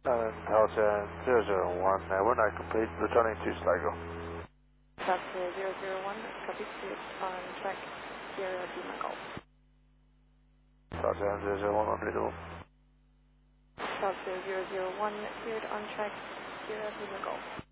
And Delta 001, when I complete, returning to Sligo. Delta 001, copy cleared on track 0 Lima Golf. Delta 001 on Lidl. Delta 001, cleared on track 0 Lima Golf.